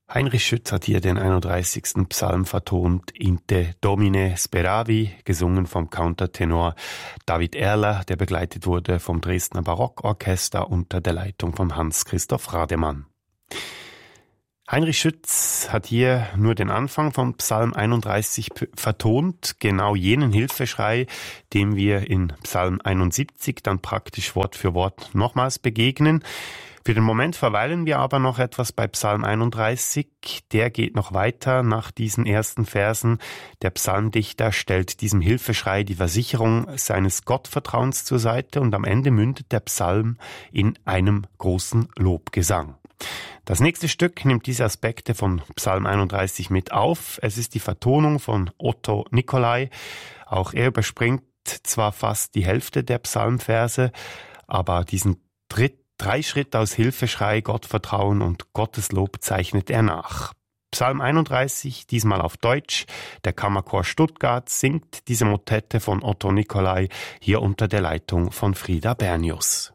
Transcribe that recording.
Heinrich Schütz hat hier den 31. Psalm vertont, In te Domine speravi, gesungen vom Countertenor David Erler, der begleitet wurde vom Dresdner Barockorchester unter der Leitung von Hans-Christoph Rademann. Heinrich Schütz hat hier nur den Anfang von Psalm 31 vertont, genau jenen Hilfeschrei, dem wir in Psalm 71 dann praktisch Wort für Wort nochmals begegnen. Für den Moment verweilen wir aber noch etwas bei Psalm 31. Der geht noch weiter nach diesen ersten Versen. Der Psalmdichter stellt diesem Hilfeschrei die Versicherung seines Gottvertrauens zur Seite und am Ende mündet der Psalm in einem großen Lobgesang. Das nächste Stück nimmt diese Aspekte von Psalm 31 mit auf. Es ist die Vertonung von Otto Nicolai. Auch er überspringt zwar fast die Hälfte der Psalmverse, aber diesen drei Schritte aus Hilfeschrei, Gottvertrauen und Gotteslob zeichnet er nach. Psalm 31, diesmal auf Deutsch. Der Kammerchor Stuttgart singt diese Motette von Otto Nicolai, hier unter der Leitung von Frieda Bernius.